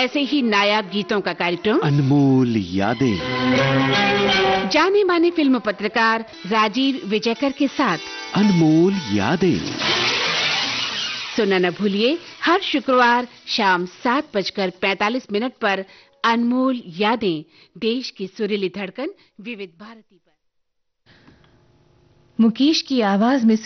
ऐसे ही नायाब गीतों का कार्यक्रम अनमोल यादें। जाने माने फिल्म पत्रकार राजीव विजयकर के साथ अनमोल यादें। सुनना न भूलिए हर शुक्रवार शाम 7:45 पर अनमोल यादें, देश की सुरीली धड़कन विविध भारती पर। मुकेश की आवाज में